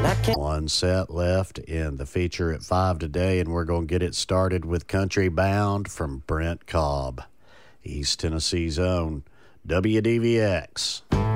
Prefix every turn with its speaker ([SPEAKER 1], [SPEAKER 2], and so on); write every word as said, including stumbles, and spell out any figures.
[SPEAKER 1] One set left in the feature at five today, and we're going to get it started with Country Bound from Brent Cobb, East Tennessee's own W D V X.